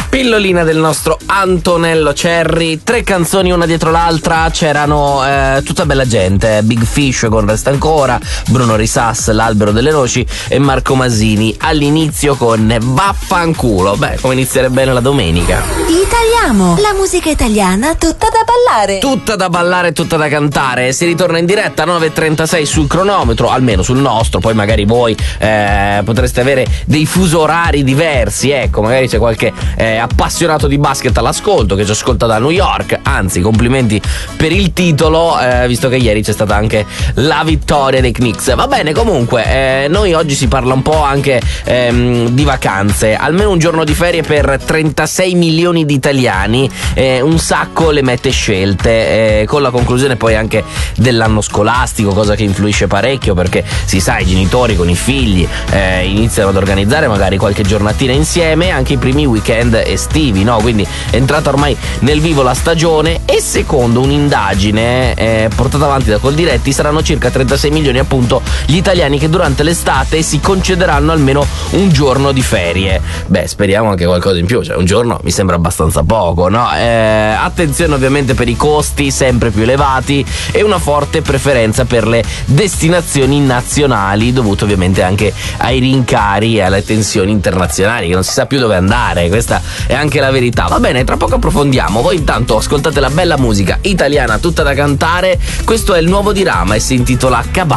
Pillolina del nostro Antonello Cerri, 3 canzoni una dietro l'altra, c'erano tutta bella gente, Big Fish con Resta Ancora, Bruno Risas, L'Albero delle Noci e Marco Masini all'inizio con Vaffanculo. Beh, come iniziare bene la domenica. Italiamo, la musica italiana tutta da ballare. Tutta da ballare, tutta da cantare. Si ritorna in diretta 9.36 sul cronometro, almeno sul nostro, poi magari voi potreste avere dei fuso orari diversi, ecco, magari c'è qualche appassionato di basket all'ascolto che ci ascolta da New York, anzi complimenti per il titolo, visto che ieri c'è stata anche la vittoria dei Knicks. Va bene, comunque noi oggi si parla un po' anche di vacanze, almeno un giorno di ferie per 36 milioni di italiani, un sacco le mete scelte, con la conclusione poi anche dell'anno scolastico, cosa che influisce parecchio perché si sa, i genitori con i figli iniziano ad organizzare magari qualche giornatina insieme, anche i primi weekend estivi, no? Quindi è entrata ormai nel vivo la stagione e secondo un'indagine portata avanti da Coldiretti saranno circa 36 milioni appunto gli italiani che durante l'estate si concederanno almeno un giorno di ferie. Beh, speriamo anche qualcosa in più, cioè un giorno mi sembra abbastanza poco, no? Attenzione ovviamente per i costi sempre più elevati e una forte preferenza per le destinazioni nazionali, dovuto ovviamente anche ai rincari e alle tensioni internazionali, che non si sa più dove andare, questa è anche la verità. Va bene, tra poco approfondiamo, voi intanto ascoltate la bella musica italiana tutta da cantare. Questo è il nuovo di Rama e si intitola Cabana.